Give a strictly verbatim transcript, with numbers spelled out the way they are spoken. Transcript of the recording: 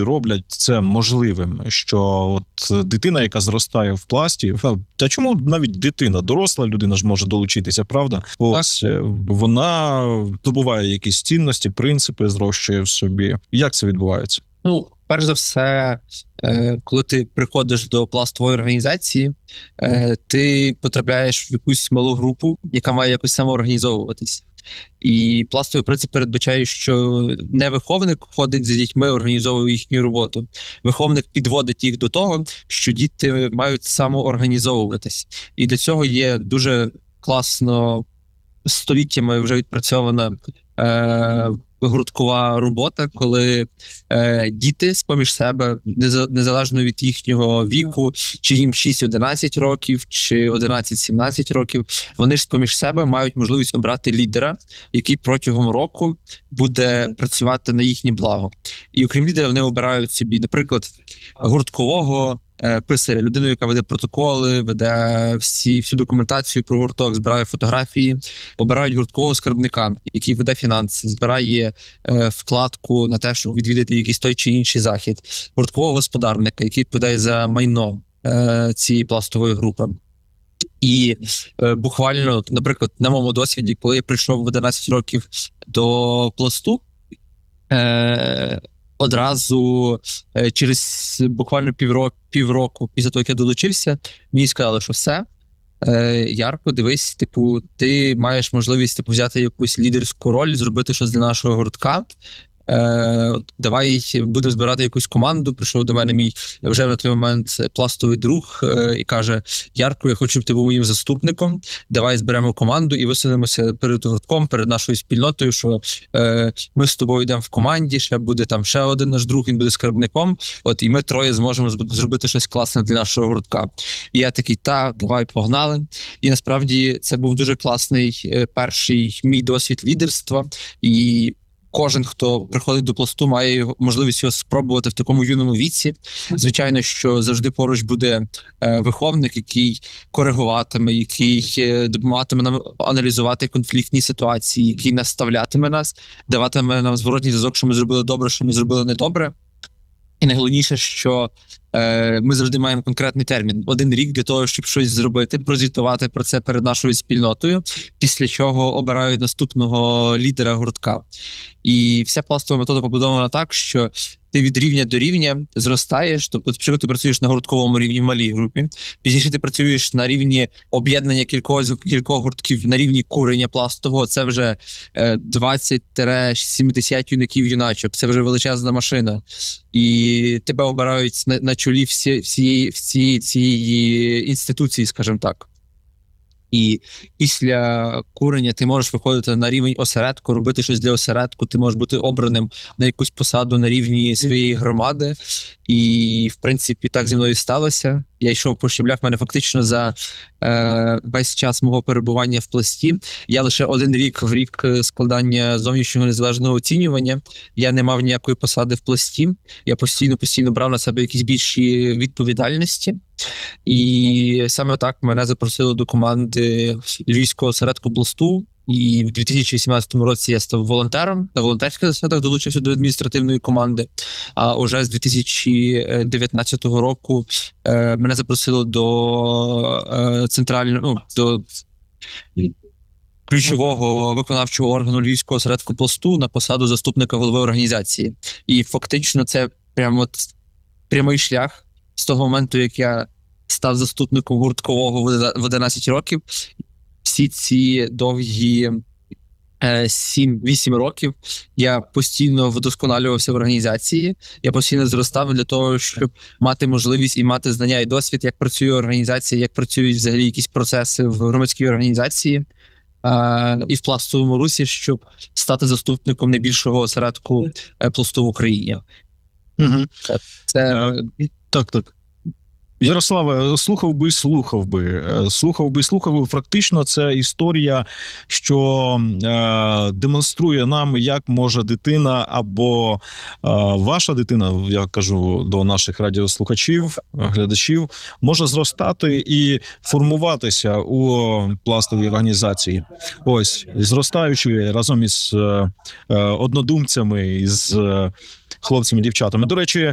роблять це можливим, що от дитина, яка зростає в пласті, та чому навіть дитина, доросла людина ж може долучитися, правда? Ось вона добуває якісь цінності, принципи, зрощує в собі. Як це відбувається? Ну, перш за все, коли ти приходиш до пластової організації, ти потрапляєш в якусь малу групу, яка має якось самоорганізовуватись. І пластовий принцип передбачає, що не виховник ходить за дітьми, організовує їхню роботу. Виховник підводить їх до того, що діти мають самоорганізовуватись. І для цього є дуже класно, століттями вже відпрацьована е, гурткова робота, коли е, діти з-поміж себе, незалежно від їхнього віку, чи їм шість-одинадцять років, чи одинадцять-сімнадцять років, вони ж з-поміж себе мають можливість обрати лідера, який протягом року буде працювати на їхнє благо. І окрім лідера, вони обирають собі, наприклад, гурткового писаря, людину, яка веде протоколи, веде всі, всю документацію про гурток, збирає фотографії, обирають гурткового скарбника, який веде фінанси, збирає е, вкладку на те, щоб відвідати якийсь той чи інший захід, гурткового господарника, який відповідає за майно е, цієї пластової групи. І е, буквально, наприклад, на моєму досвіді, коли я прийшов в одинадцять років до пласту, е, одразу е, через буквально півроку, півроку після того, як я долучився, мені сказали, що все, е, Ярко, дивись, типу, ти маєш можливість типу, взяти якусь лідерську роль, зробити щось для нашого гуртка. Е, давай будемо збирати якусь команду. Прийшов до мене мій вже на той момент пластовий друг е, і каже: Ярко, я хочу, щоб ти був моїм заступником, давай зберемо команду і висунемося перед гуртком, перед нашою спільнотою, що е, ми з тобою йдемо в команді, ще буде там ще один наш друг, він буде скарбником, от і ми троє зможемо зробити щось класне для нашого гуртка. І я такий, так, давай, погнали. І насправді це був дуже класний е, перший мій досвід лідерства, і кожен, хто приходить до пласту, має можливість його спробувати в такому юному віці. Звичайно, що завжди поруч буде е, виховник, який коригуватиме, який е, допомагатиме нам аналізувати конфліктні ситуації, який наставлятиме нас, даватиме нам зворотній зв'язок, що ми зробили добре, що ми зробили недобре. І найголовніше, що е, ми завжди маємо конкретний термін. Один рік для того, щоб щось зробити, прозвітувати про це перед нашою спільнотою, після чого обирають наступного лідера гуртка. І вся пластова метода побудована так, що ти від рівня до рівня зростаєш, тобто спочатку ти працюєш на гуртковому рівні в малій групі, пізніше ти працюєш на рівні об'єднання кількох, кількох гуртків, на рівні курення пластового, це вже двадцять-сімдесят юнаків юначок, це вже величезна машина. І тебе обирають на, на чолі всі, всі, всі цієї інституції, скажімо так. І після курення ти можеш виходити на рівень осередку, робити щось для осередку, ти можеш бути обраним на якусь посаду на рівні своєї громади. І, в принципі, так зі мною сталося. Я йшов по щеблях, в мене фактично за е, весь час мого перебування в пласті. Я лише один рік, в рік складання зовнішнього незалежного оцінювання, я не мав ніякої посади в пласті. Я постійно-постійно брав на себе якісь більші відповідальності. І саме так мене запросили до команди Львівського осередку пласту. І в дві тисячі вісімнадцятому році я став волонтером. На волонтерських засадах долучився до адміністративної команди. А уже з дві тисячі дев'ятнадцятого року е, мене запросили до е, центрального, ну, до ключового виконавчого органу Львівського осередку пласту на посаду заступника голови організації. І фактично це прямо от прямий шлях з того моменту, як я став заступником гурткового в одинадцять років. Всі ці довгі сім-вісім років я постійно вдосконалювався в організації, я постійно зростав для того, щоб мати можливість і мати знання і досвід, як працює організація, як працюють взагалі якісь процеси в громадській організації і в пластовому русі, щоб стати заступником найбільшого осередку пласту в Україні. Угу. Це... Так, так. Ярославе, слухав би, слухав би, слухав би, слухав би. Фактично це історія, що е, демонструє нам, як може дитина або е, ваша дитина, я кажу до наших радіослухачів, глядачів, може зростати і формуватися у пластовій організації. Ось, зростаючи разом із е, однодумцями, із е, хлопцями, дівчатами. До речі,